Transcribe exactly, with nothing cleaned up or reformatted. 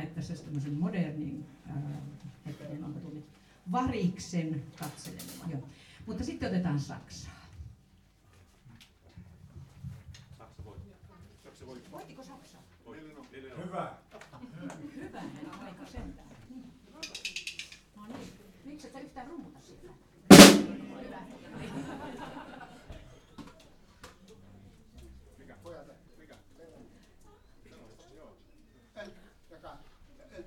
lähettäisiin tämmöisen modernin, ää, hetkinen, onko tullut, variksen katselemaan. Joo. Mutta sitten otetaan Saksaa. Saksa voi. Saksa voi. Voitiko Saksa? Voi. Hyvä. Hyvä, aika sentään. No niin. Miksi et sä yhtään rummuta sitä?